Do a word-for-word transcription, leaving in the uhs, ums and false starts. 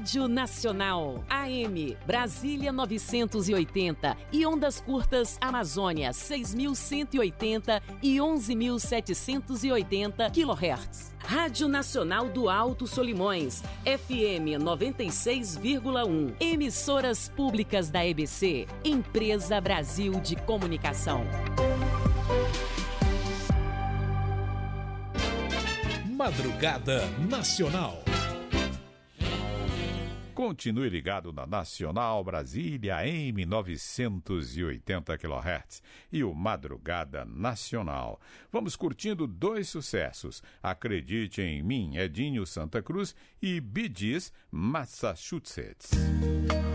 Rádio Nacional, A M, Brasília novecentos e oitenta e ondas curtas Amazônia seis mil cento e oitenta e onze mil setecentos e oitenta quilohertz. Rádio Nacional do Alto Solimões, F M noventa e seis vírgula um. Emissoras públicas da E B C, Empresa Brasil de Comunicação. Madrugada Nacional. Continue ligado na Nacional Brasília A M novecentos e oitenta quilohertz e o Madrugada Nacional. Vamos curtindo dois sucessos. Acredite em Mim, Edinho Santa Cruz e Bee Gees, Massachusetts.